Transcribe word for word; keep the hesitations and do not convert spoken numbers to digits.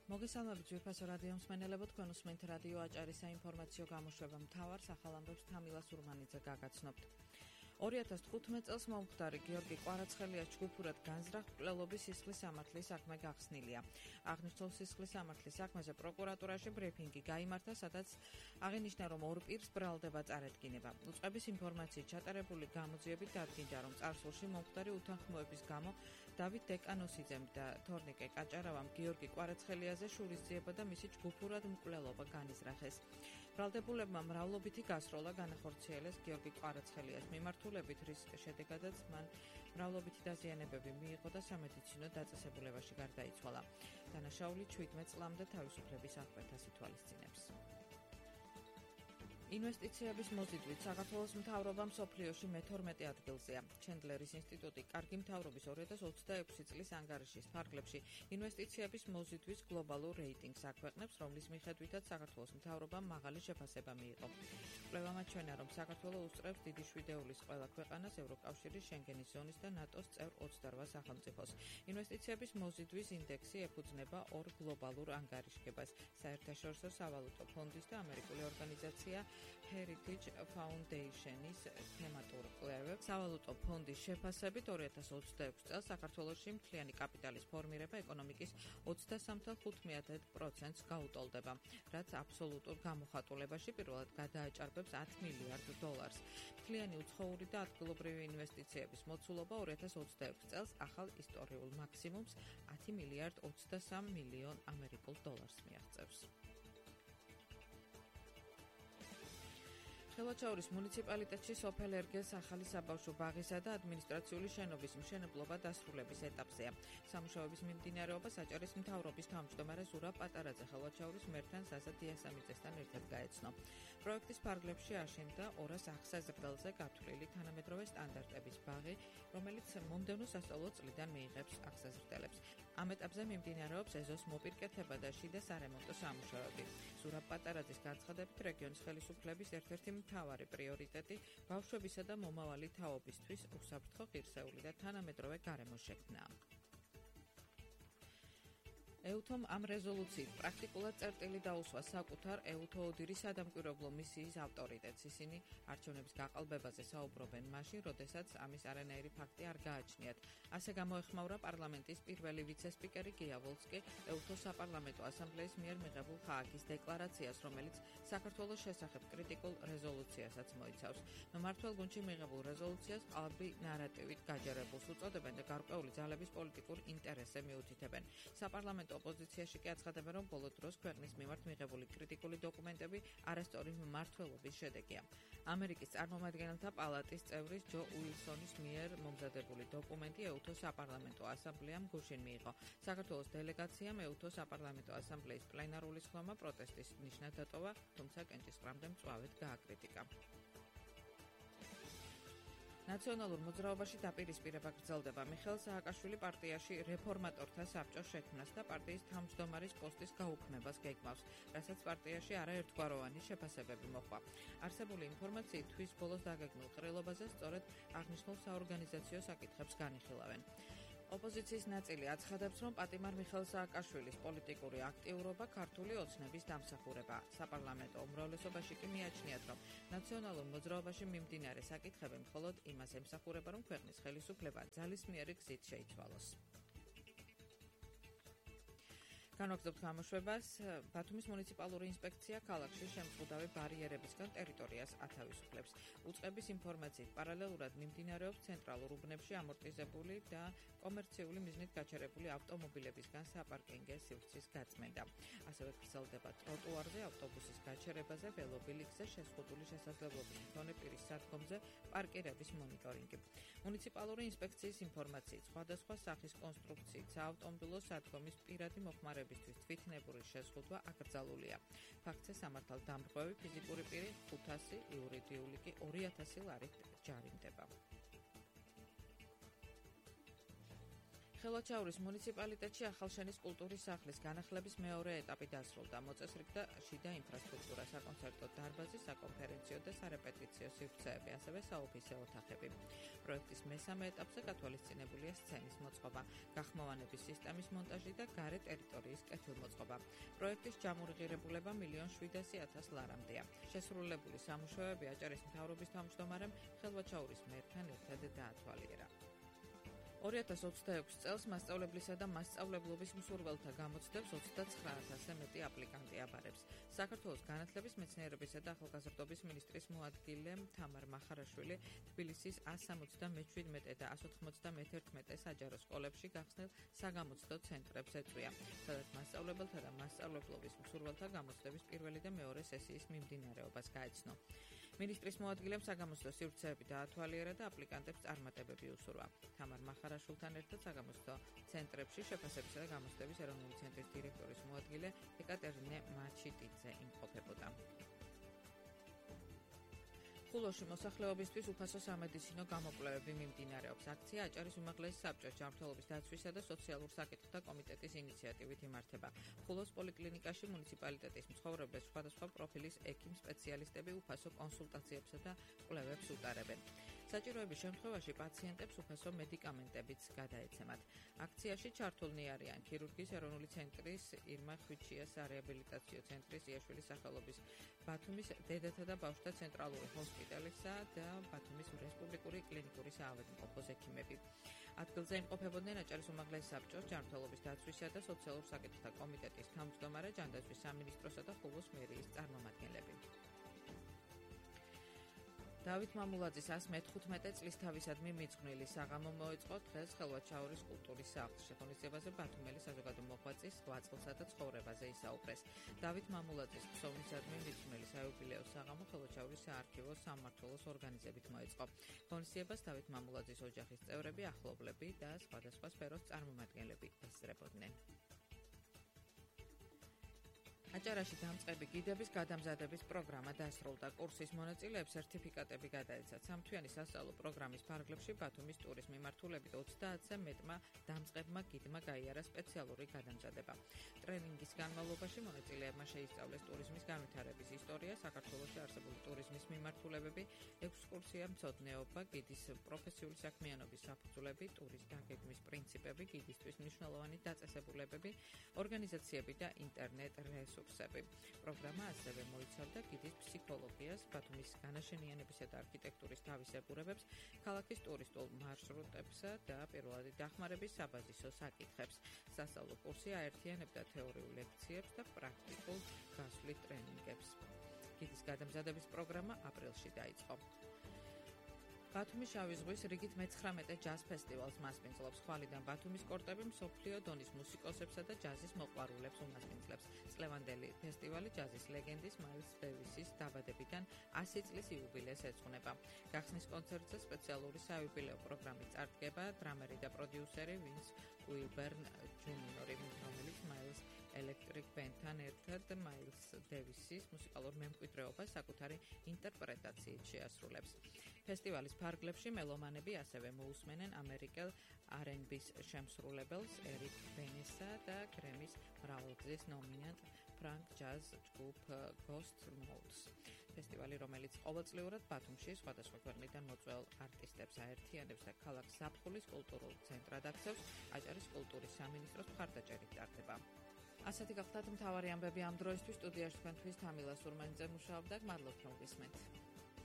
მოგესალმებით ძვირფასო რადიო მსმენელებო, თქვენ უსმენთ რადიო აჭარის საინფორმაციო გამოშვება მთავარ სახალ ამბებს თამილა სურმანიძე გაგაცნობთ. ორი ათას თხუთმეტ წელს მომხდარი გიორგი კვარაცხელიას ჯგუფურად განზრახ მკვლელობის სისხლის სამართლის საქმე გახსნილია. აღნიშნულ სისხლის სამართლის საქმეზე პროკურატურაში ბრიფინგი გაიმართა, სადაც აღინიშნა, რომ ორ პირს ბრალდება წარედგინება. უწყების ინფორმაციით ჩატარებული გამოძიებით დადგინდა, რომ წარსულში მომხდარი უთანხმოების გამო დავით დეკანოსიძემ და თორნიკე კაჭარავამ გიორგი კვარაცხელიაზე შურისძიება და მისი ჯგუფურად მკვლელობა განიზრახეს. ბრალდებულებმა მრავლობითი გასროლა განახორციელეს გიორგი კვარაცხელიას მიმართულებით, რის შედეგადაც მან მრავლობითი დაზიანებები მიიღო და სამედიცინო დაწესებულებაში გარდაიცვალა. დანაშაული ჩვიდმეტ წლამდე თავისუფლების აღკვეთას ითვალისწინებს. ინვესტიციების მოზიდვით საქართველოს მთავრობა მსოფლიოში მეთორმეტე ადგილზეა. ჩენდლერის ინსტიტუტი კარგი მთავრობის ორი ათას ოცდაექვსი წლის ანგარიშის ფარგლებში ინვესტიციების მოზიდვის გლობალურ რეიტინგს აქვეყნებს, რომლის მიხედვითაც საქართველოს მთავრობამ მაღალი შეფასება მიიღო. კვლევა მაჩვენა, რომ საქართველო უსწრებს დიდი შვიდეულის ყველა ქვეყანას, ევროკავშირის, შენგენის ზონის და ნატოს წევრ ოცდარვა სახელმწიფოს. ინვესტიციების მოზიდვის ინდექსი ეფუძნება ორ გლობალურ ანგარიშგებას: საერთაშორისო სავალუტო ფონდის და ამერიკული ორგანიზაცია Heritage Foundation-ის თემატურ კვლევებს. სავალუტო ფონდის შეფასებით ორი ათას ოცდაექვსი წელს საქართველოში მთლიანი კაპიტალის ფორმირება ეკონომიკის ოცდასამი ხუთი დეცი პროცენტს გაუტოლდება, რაც აბსოლუტურ გამოხატულებაში პირველად გადააჭარბებს ათი მილიარდ დოლარს. მთლიანი უცხოური და ადგილობრივი ინვესტიციების მოცულობა ორი ათას ოცდაექვსი წელს ახალ ისტორიულ მაქსიმუმს ათი მილიარდ ოცდასამი მილიონ ამერიკულ დოლარს მიაღწევს. ხელვაჩაურის მუნიციპალიტეტში სოფელ ერგელს ახალი საბავშვო ბაღისა და ადმინისტრაციული შენობის მშენებლობა დასრულების ეტაპზეა. სამუშაოების მიმდინარეობა საჭარის მთავრობის თავმჯდომარე ზურაბ პატარაძე ხელვაჩაურის მერთან ზაზა დიასამიძესთან ერთად გაეცნო. პროექტის ფარგლებში აშენდა ორას აღსაზრდელზე გათვლილი თანამედროვე სტანდარტების ბაღი, რომელიც მომდევნო სასწავლო წლიდან მიიღებს აღსაზრდელებს. ამ ეტაპზე მიმდინარეობს ეზოს მოპირკეთება და შიდა სარემონტო სამუშაოები. ზურაბ პატარაძის განცხადებით, რეგიონის ხელისუფლების ერთ-ერთი მთავარი პრიორიტეტი ბავშვებისა და მომავალი თაობისთვის უსაფრთხო, ღირსეული და თანამედროვე გარემოს შექმნაა. ეუთომ ამ რეზოლუციით პრაქტიკულად წერტილი დაუსვა საკუთარ ეუთო-ოდირის სადამკვირვებლო მისიის ავტორიტეტს. ისინი არჩევნების გაყალბებაზე საუბრობენ მაშინ, როდესაც ამის არანაირი ფაქტი არ გააჩნიათ. ასე გამოეხმაურა პარლამენტის პირველი ვიცე-სპიკერი გია ვოლსკი ეუთო საპარლამენტო ასამბლეის მიერ მიღებულ ხააქის დეკლარაციას, რომელიც საქართველოს შესახებ კრიტიკულ რეზოლუციასაც მოიცავს. მმართველ გუნდში მიღებულ რეზოლუციას ყალბი ნარატივით გაჯერებულს უწოდებენ და გარკვეული ძალების პოლიტიკურ ინტერესზე მიუთითებენ. საპარლამენტო ოპოზიციაში კი აცხადებენ, რომ ბოლო დროს ქვეყნის მიმართ მიღებული კრიტიკული დოკუმენტები არასწორი მმართველობის შედეგია. ამერიკის წარმომადგენელთა პალატის წევრის ჯო უილსონის მიერ მომზადებული დოკუმენტი ეუთო საპარლამენტო ასამბლეამ გუშინ მიიღო. საქართველოს დელეგაციამ ეუთო საპარლამენტო ასამბლეის პლენარული სხდომა პროტესტის ნიშნად დატოვა, თუმცა კენჭისყრამდე მწვავედ გააკრიტიკა. ნაციონალურ მოძრაობაში დაპირისპირება გრძელდება. მიხეილ სააკაშვილი პარტიაში რეფორმატორთა საბჭოს შექმნას და პარტიის თავმჯდომარის პოსტის გაუქმებას გეგმავს, რასაც პარტიაში არაერთგვაროვანი შეფასებები მოჰყვა. არსებული ინფორმაციით თვის ბოლოს დაგეგმილ ყრილობაზე სწორედ აღნიშნულ საორგანიზაციო საკითხებს განიხილავენ. ოპოზიციის ნაწილი აცხადებს, რომ პატიმარ მიხეილ სააკაშვილის პოლიტიკური აქტიურობა ქართული ოცნების დამსახურებაა. საპარლამენტო უმრავლესობაში კი მიაჩნიათ, რომ ნაციონალურ მოძრაობაში მიმდინარე საკითხები მხოლოდ იმას ემსახურება, რომ ქვეყნის ხელისუფლება ძალისმიერი გზით შეიცვალოს. განვაგრძობთ გამოშვებას. ბათუმის მუნიციპალური ინსპექცია ქალაქში შემწყვდავი ბარიერებისგან ტერიტორიას ათავისუფლებს. უწყების ინფორმაციით პარალელურად მიმდინარეობს ცენტრალურ უბნებში ამორტიზებული და კომერციული მიზნით გაჩერებული ავტომობილებისგან საპარკინგე სივრცის გაწმენდა. ასევე გრძელდება ტროტუარზე ავტობუსის გაჩერებაზე, ველობილიქზე, შეზღუდული შესაძლებლობის მქონე პირის სადგომზე პარკირების მონიტორინგი. მუნიციპალური ინსპექციის ინფორმაციით სხვადასხვა სახის კონსტრუქციით საავტომობილო სადგომის პირადი მოხმარებისთვის თვითნებური შეზღუდვა აკრძალულია. ფაქტზე სამართალ დამრღვევი ფიზიკური პირი ხუთასი, იურიდიული კი ორი ათასი ლარით ჯარიმდება. ხელვაჩაურის მუნიციპალიტეტში ახალშენის კულტურის სახლის განახლების მეორე ეტაპი დასრულდა. მოწესრიგდა შიდა ინფრასტრუქტურა, საკონცერტო დარბაზი, საკონფერენციო და სარეპეტიციო სივრცეები, ასევე საოფისე ოთახები. პროექტის მესამე ეტაპზე გათვალისწინებულია სცენის მოწყობა, გახმოვანების სისტემის მონტაჟი და გარე ტერიტორიის კეთილმოწყობა. პროექტის ჯამური ღირებულება მილიონ შვიდასი ათას ლარამდეა. შესრულებული სამუშაოები აჭარის მთავრობის თავმჯდომარემ ხელვაჩაურის მერთან ერთად დაათვალიერა. ორი ათას ოცდაექვსი წელს მასწავლებლისა და მასწავლებლობის მსურველთა გამოცდებს ოცდაცხრა ათასზე მეტი აპლიკანტი აბარებს. საქართველოს განათლების, მეცნიერებისა და ახალგაზრდობის მინისტრის მოადგილე თამარ მახარაშვილი თბილისის ას სამოცდამეშვიდმეტე და ას ოთხმოცდამეთერთმეტე საჯარო სკოლებში გახსნილ საგამოცდო ცენტრებს ეწვია, სადაც მასწავლებელთა და მასწავლებლობის მსურველთა გამოცდების პირველი და მეორე სესიის მიმდინარეობას გაეცნო. მინისტრის მოადგილემ საგამოცდო სივრცეები დაათვალიერა და აპლიკანტებს წარმატებები უსურვა. თამარ მახარაშვილთან ერთად საგამოცდო ცენტრებში შეფასებისა და გამოცდების ეროვნული ცენტრის დირექტორის მოადგილე ეკატერინე მაჩიტიძე იმყოფებოდა. ხულოში მოსახლეობისთვის უფასო სამედიცინო გამოკვლევები მიმდინარეობს. აქცია აჭარის უმაღლესი საბჭოს ჯანმრთელობის დაცვისა და სოციალურ საკითხთა კომიტეტის ინიციატივით იმართება. ხულოს პოლიკლინიკაში მუნიციპალიტეტის მცხოვრებებს სხვადასხვა პროფილის ექიმ სპეციალისტები უფასო კონსულტაციებსა და კვლევებს უტარებენ. საჭიროების შემთხვევაში პაციენტებს უფასო მედიკამენტებიც გადაეცემათ. აქციაში ჩართულნი არიან ქირურგიის ეროვნული ცენტრის, ირმა ხვიჩიასარეაბილიტაციო ცენტრის, იაშვილის სახელობის ბათუმის დედათა და ბავშვთა ცენტრალური ჰოსპიტალისა და ბათუმის რესპუბლიკური კლინიკური საავადმყოფოს ექიმები. ადგილზე იმყოფებოდნენ აჭარის უმაღლესი საბჭოს ჯანმრთელობის დაცვისა და სოციალურ საკითხთა კომიტეტის თავმჯდომარე, ჯანდაცვის სამინისტროსა და ხულოს მერიის წარმომადგენლები. დავით მამულაძის ას მეთხუთმეტე წლის თავისადმი მიძღვნილი საღამო მოეწყო დღეს ხელვაჩაურის კულტურის სახლში. ღონისძიებაზე ბათუმელი საზოგადო მოღვაწის ღვაწლსა და ცხოვრებაზე ისაუბრეს. დავით მამულაძის ხსოვნისადმი მიძღვნილი საიუბილეო საღამო ხელვაჩაურის საარქივო სამმართველოს ორგანიზებით მოეწყო. ღონისძიებას დავით მამულაძის ოჯახის წევრები, ახლობლები და სხვადასხვა სფეროს წარმომადგენლები ესწრებოდნენ. აჭარაში დამწყები გიდების გადამზადების პროგრამა დასრულდა. კურსის მონაწილეებს სერტიფიკატები გადაეცათ. სამთვიანი სასწავლო პროგრამის ფარგლებში ბათუმის ტურის მიმართულებით ოცდაათზე მეტმა დამწყებმა გიდმა გაიარა სპეციალური გადამზადება. ტრენინგის განმავლობაში მონაწილეებმა შეისწავლეს ტურიზმის განვითარების ისტორია, საქართველოში არსებული ტურიზმის მიმართულებები, ექსკურსია, მცოდნეობა, გიდის პროფესიული საქმიანობის საფუძვლები, ტურის დაგეგმვის პრინციპები, გიდისთვის მნიშვნელოვანი დაწესებულებები, ორგანიზაციები და ინტერნეტ რესურსები. პროგრამა ასევე მოიცავდა გიდის ფსიქოლოგიას, ბათუმის განაშენიანებისა და არქიტექტურის თავისებურებებს, ქალაქის ტურისტულ მარშრუტებსა და პირველადი დახმარების საბაზისო საკითხებს. სასწავლო კურსი აერთიანებდა თეორიულ ლექციებს და პრაქტიკულ გასვლით ტრენინგებს. გიდის გადამზადების პროგრამა აპრილში დაიწყო. ბათუმის შავი ზღვის რიგით მეცხრამეტე ჯაზ ფესტივალს მასპინძლობს. ხვალიდან ბათუმის კორტები მსოფლიო დონის მუსიკოსებსა და ჯაზის მოყვარულებს უმასპინძლებს. წლევანდელი ფესტივალი ჯაზის ლეგენდის მაილს დევისის დაბადებიდან ასი წლის იუბილეს ეძღვნება. გახსნის კონცერტზე სპეციალური საიუბილეო პროგრამით წარდგება დრამერი და პროდიუსერი ვინს უილბერნ ჯუნიორი, რომელიც მაილს ელექტრიკ ბენდთან ერთად მაილს დევისის მუსიკალურ მემკვიდრეობას საკუთარი ინტერპრეტაციით შეასრულებს. ფესტივალის ფარგლებში მელომანები ასევე მოусმენენ ამერიკელ არ ენდ ბის შემსრულებელს ერიკ ბენესა და გრემის მრავალგზის ნომინანტ ფრანკ ჯაზ ჯგუფ Ghost Modes. ფესტივალი, რომელიც ყოველწლიურად ბათუმში სხვადასხვა ქვეყნიდან მოწვეულ არტისტებს აერთიანებს და ქალაქ ზაფხულის კულტურულ ცენტრად აქცევს, აჭარის კულტურის სამინისტროს მხარდაჭერით ტარდება. ასეთი გახლდათ მთავარი ამბები ამ დროისთვის. სტუდიაში თქვენთვის თამილა სურმანიძე მუშაობდა. მადლობთ რომ გისმენთ.